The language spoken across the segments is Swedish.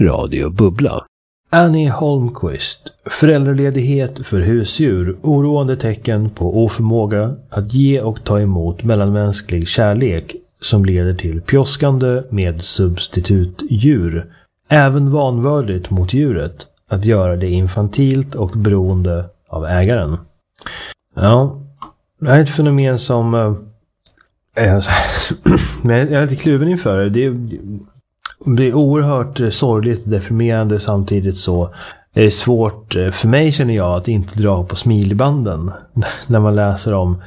Radio Bubbla. Annie Holmqvist. Föräldraledighet för husdjur. Oroande tecken på oförmåga att ge och ta emot mellanmänsklig kärlek som leder till pjoskande med substitutdjur. Även vanvördigt mot djuret att göra det infantilt och beroende av ägaren. Ja, det här är ett fenomen som jag är lite kluven inför det. Det är oerhört sorgligt och deprimerande, samtidigt så är det svårt för mig, känner jag, att inte dra på smilbanden när man läser om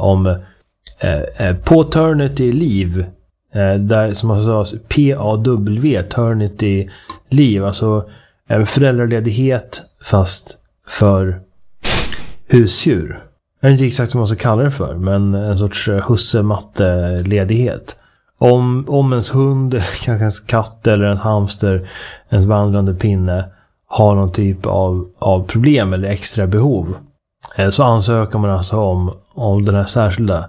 paternity leave, där, som man sa, PAW, paternity leave, alltså föräldraledighet fast för husdjur. Jag vet inte exakt vad man ska kalla det för, men en sorts husse-matte-ledighet. Om ens hund, kanske ens katt eller ens hamster, ens vandrande pinne har någon typ av problem eller extra behov, så ansöker man alltså om den här särskilda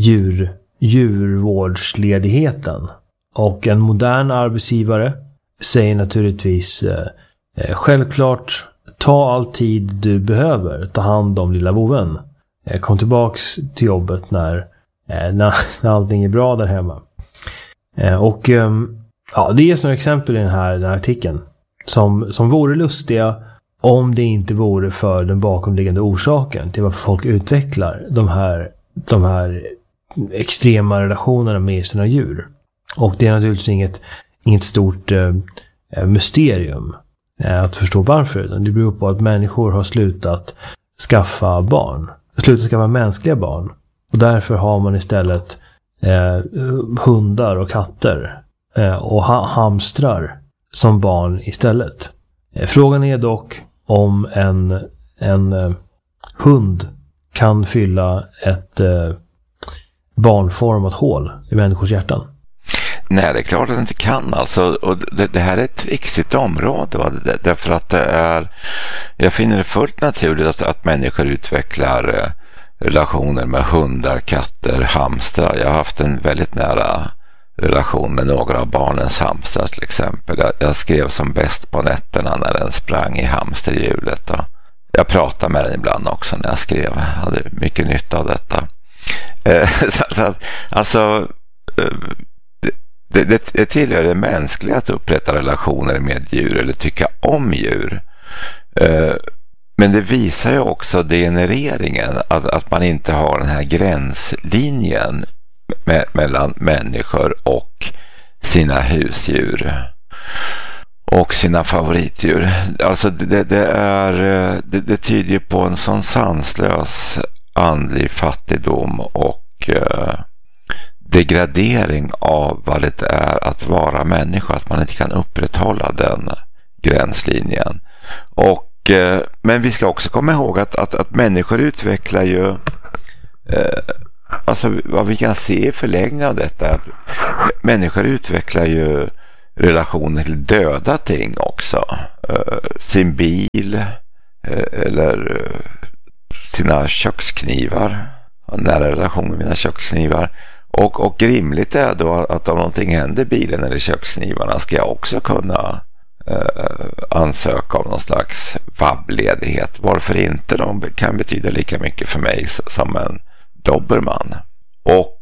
djurvårdsledigheten. Och en modern arbetsgivare säger naturligtvis självklart, ta all tid du behöver, ta hand om lilla boven. Kom tillbaks till jobbet när allting är bra där hemma. Och det ges några exempel i den här artikeln som vore lustiga om det inte vore för den bakomliggande orsaken till varför folk utvecklar de här extrema relationerna med sina djur. Och det är naturligtvis inget stort mysterium att förstå varför. Det beror på att människor har slutat skaffa mänskliga barn. Och därför har man istället hundar och katter och hamstrar som barn istället. Frågan är dock om en hund kan fylla ett barnformat hål i människors hjärtan. Nej, det är klart att det inte kan. Alltså, och det här är ett trixigt område. Va? Därför att jag finner det fullt naturligt att människor utvecklar relationer med hundar, katter, hamstrar. Jag har haft en väldigt nära relation med några av barnens hamstrar till exempel. Jag skrev som bäst på nätterna när den sprang i hamsterhjulet. Jag pratade med den ibland också när jag skrev. Jag hade mycket nytta av detta. Det tillhör det mänskliga att upprätta relationer med djur eller tycka om djur. Men det visar ju också degenereringen, att man inte har den här gränslinjen mellan människor och sina husdjur och sina favoritdjur. Alltså det tyder ju på en sån sanslös andlig fattigdom och degradering av vad det är att vara människa, att man inte kan upprätthålla den gränslinjen. Men vi ska också komma ihåg att människor utvecklar ju alltså vad vi kan se i förlängningen av detta, att människor utvecklar ju relationer till döda ting också, sin bil eller sina köksknivar, nära relation med mina köksknivar. Och rimligt är då att om någonting händer bilen eller köksknivarna ska jag också kunna ansöka om någon slags vabbledighet. Varför inte? De kan betyda lika mycket för mig som en dobermann. Och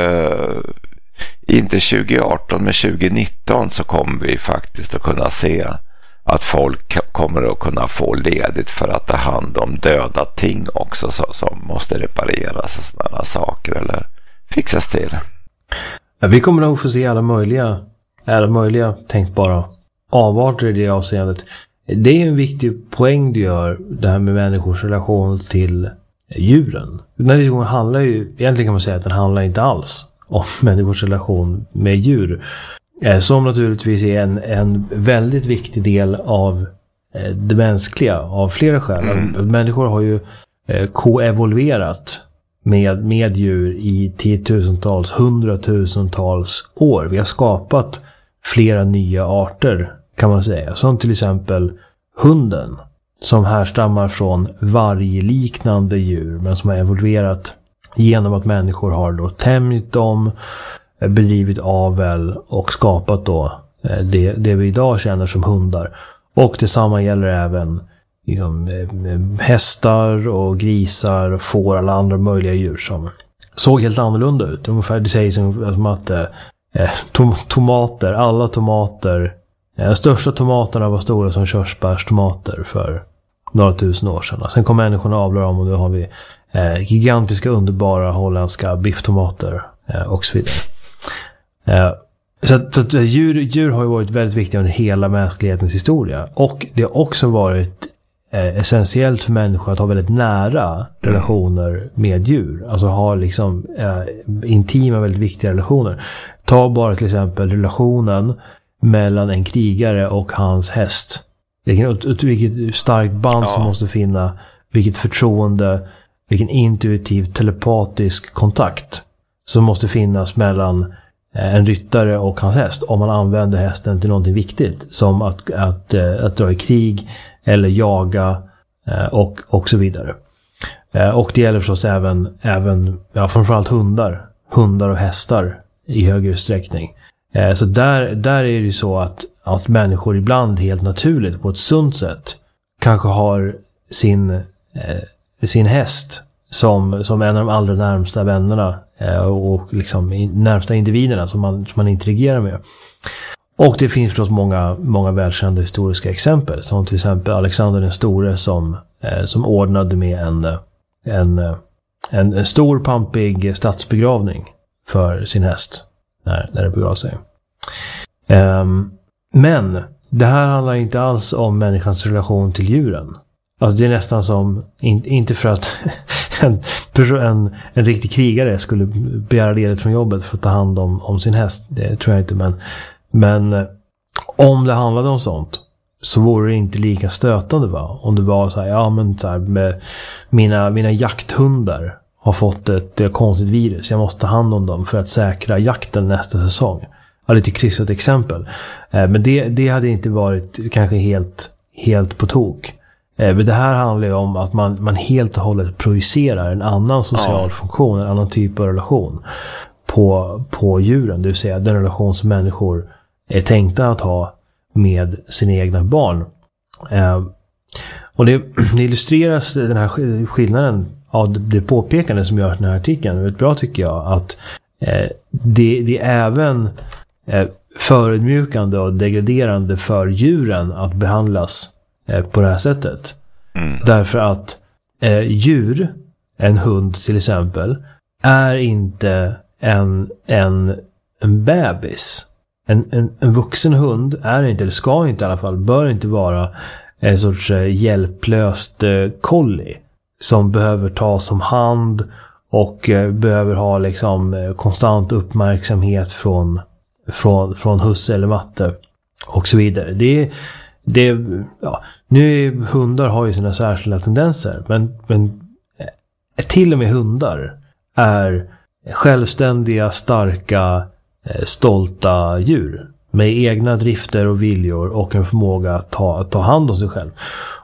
inte 2018 men 2019 så kommer vi faktiskt att kunna se att folk kommer att kunna få ledigt för att ta hand om döda ting också som måste repareras och sådana saker eller fixas till. Ja, vi kommer nog få se alla möjliga tänkbara avarter i det avseendet. Det är en viktig poäng du gör, det här med människors relation till djuren. Den här diskussionen handlar ju, egentligen kan man säga att den handlar inte alls om människors relation med djur. Som naturligtvis är en väldigt viktig del av det mänskliga av flera skäl. Människor har ju koevolverat med djur i 10-tusentals, 100-tusentals år. Vi har skapat flera nya arter, kan man säga. Som till exempel hunden, som härstammar från vargliknande djur, men som har evolverat genom att människor har då tämjt dem, bedrivit avel och skapat då det vi idag känner som hundar. Och detsamma gäller även liksom, hästar och grisar och får, alla andra möjliga djur som såg helt annorlunda ut. Ungefär det sägs som att tomater, alla tomater, de största tomaterna var stora som körsbärstomater för några tusen år sedan. Sen kom människorna och avlar om, och nu har vi gigantiska, underbara holländska bifftomater och så vidare. Så att djur har ju varit väldigt viktiga under hela mänsklighetens historia. Och det har också varit essentiellt för människor att ha väldigt nära relationer med djur. Alltså ha liksom intima, väldigt viktiga relationer. Ta bara till exempel relationen mellan en krigare och hans häst. Vilket starkt band som måste finna, vilket förtroende, vilken intuitiv telepatisk kontakt som måste finnas mellan en ryttare och hans häst, om man använder hästen till någonting viktigt, som att dra i krig eller jaga och så vidare. Och det gäller förstås även framförallt hundar och hästar i högre utsträckning. Så där är det ju så att människor ibland helt naturligt på ett sunt sätt kanske har sin häst som en av de allra närmsta vännerna och liksom närmsta individerna som man interagerar med. Och det finns förstås många välkända historiska exempel, som till exempel Alexander den store som ordnade med en stor pampig statsbegravning för sin häst när det begav sig. Men det här handlar inte alls om människans relation till djuren. Alltså det är nästan som, inte för att en riktig krigare skulle begära ledigt från jobbet för att ta hand om sin häst. Det tror jag inte, men om det handlade om sånt så vore det inte lika stötande, va? Om det var så här, med mina jakthundar har fått ett konstigt virus. Jag måste ta hand om dem för att säkra jakten nästa säsong. Ja, lite kryssat exempel. Men det hade inte varit kanske helt på tok. Men det här handlar ju om att man helt och hållet projicerar en annan social funktion, en annan typ av relation på djuren. Det vill säga den relation som människor är tänkta att ha med sina egna barn. Och det illustreras, den här skillnaden av det påpekande som görs i den här artikeln. Det är bra, tycker jag, att det är även förödmjukande och degraderande för djuren att behandlas på det här sättet. Därför att djur, en hund till exempel, är inte en bebis. En vuxen hund är inte, eller ska inte i alla fall, bör inte vara en sorts hjälplöst collie som behöver tas om hand och behöver ha liksom konstant uppmärksamhet från husse eller matte och så vidare. Nu hundar har ju sina särskilda tendenser, men till och med hundar är självständiga, starka, stolta djur med egna drifter och viljor och en förmåga att ta hand om sig själv.